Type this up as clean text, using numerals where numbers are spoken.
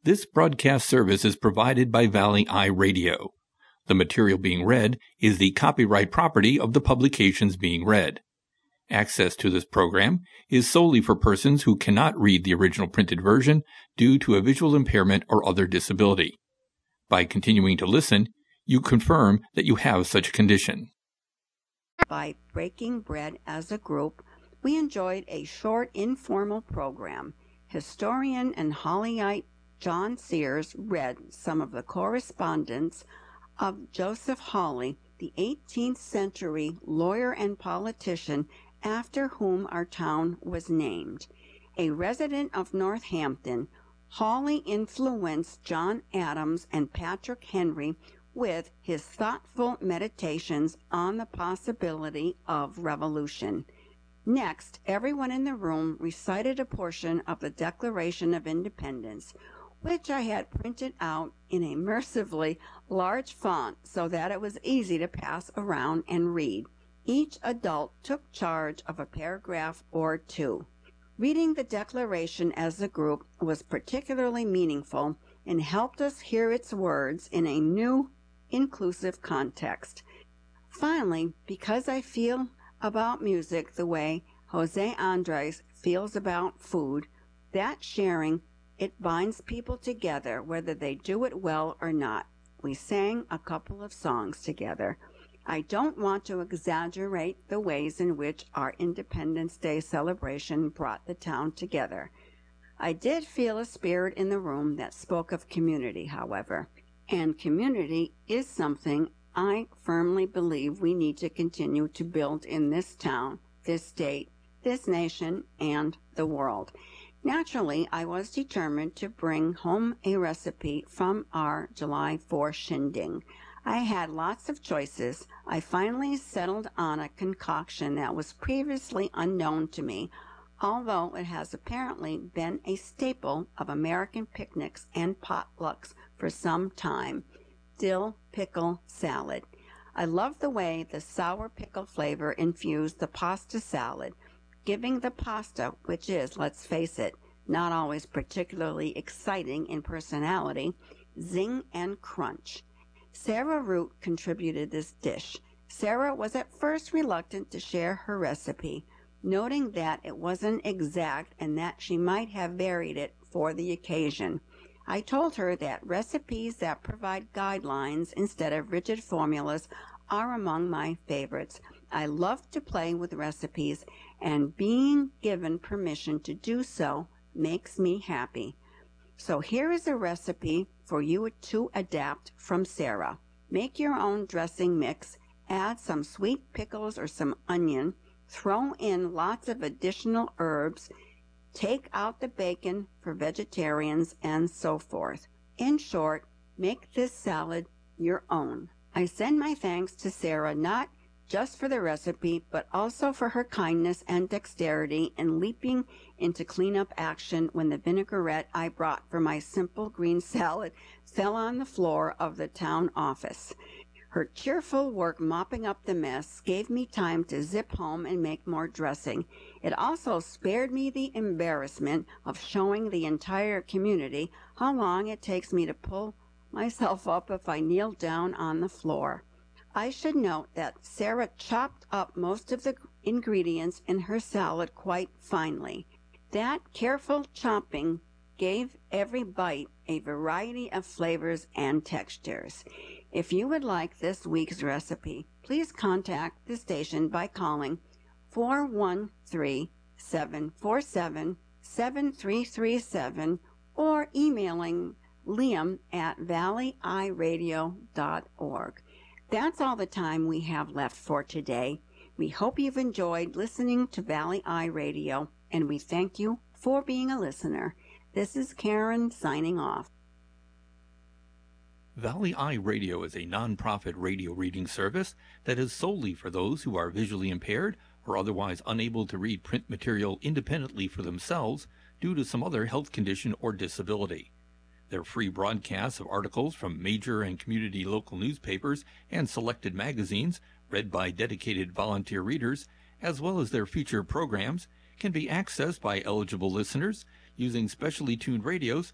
This broadcast service is provided by Valley Eye Radio. The material being read is the copyright property of the publications being read. Access to this program is solely for persons who cannot read the original printed version due to a visual impairment or other disability. By continuing to listen, you confirm that you have such a condition. By breaking bread as a group, we enjoyed a short informal program. Historian and Hollyite John Sears read some of the correspondence of Joseph Hawley, the 18th century lawyer and politician after whom our town was named. A resident of Northampton, Hawley influenced John Adams and Patrick Henry with his thoughtful meditations on the possibility of revolution. Next, everyone in the room recited a portion of the Declaration of Independence, which I had printed out in a mercifully large font so that it was easy to pass around and read. Each adult took charge of a paragraph or two. Reading the Declaration as a group was particularly meaningful and helped us hear its words in a new, inclusive context. Finally, because I feel about music the way Jose Andres feels about food, that sharing, it binds people together whether they do it well or not. We sang a couple of songs together. I don't want to exaggerate the ways in which our Independence Day celebration brought the town together. I did feel a spirit in the room that spoke of community, however, and community is something I firmly believe we need to continue to build in this town, this state, this nation, and the world. Naturally, I was determined to bring home a recipe from our July 4th shindig. I had lots of choices. I finally settled on a concoction that was previously unknown to me, although it has apparently been a staple of American picnics and potlucks for some time: dill pickle salad. I love the way the sour pickle flavor infused the pasta salad, giving the pasta, which is, let's face it, not always particularly exciting in personality, zing and crunch. Sarah Root contributed this dish. Sarah was at first reluctant to share her recipe, noting that it wasn't exact and that she might have varied it for the occasion. I told her that recipes that provide guidelines instead of rigid formulas are among my favorites. I love to play with recipes, and being given permission to do so makes me happy. So here is a recipe for you to adapt from Sarah. Make your own dressing mix, add some sweet pickles or some onion, throw in lots of additional herbs, take out the bacon for vegetarians, and so forth. In short, make this salad your own. I send my thanks to Sarah not just for the recipe, but also for her kindness and dexterity in leaping into cleanup action when the vinaigrette I brought for my simple green salad fell on the floor of the town office. Her cheerful work mopping up the mess gave me time to zip home and make more dressing. It also spared me the embarrassment of showing the entire community how long it takes me to pull myself up if I kneel down on the floor. I should note that Sarah chopped up most of the ingredients in her salad quite finely. That careful chopping gave every bite a variety of flavors and textures. If you would like this week's recipe, please contact the station by calling 413-747-7337 or emailing liam@valleyiradio.org. That's all the time we have left for today. We hope you've enjoyed listening to Valley Eye Radio, and we thank you for being a listener. This is Karen signing off. Valley Eye Radio is a non-profit radio reading service that is solely for those who are visually impaired or otherwise unable to read print material independently for themselves due to some other health condition or disability. Their free broadcasts of articles from major and community local newspapers and selected magazines, read by dedicated volunteer readers, as well as their feature programs, can be accessed by eligible listeners using specially tuned radios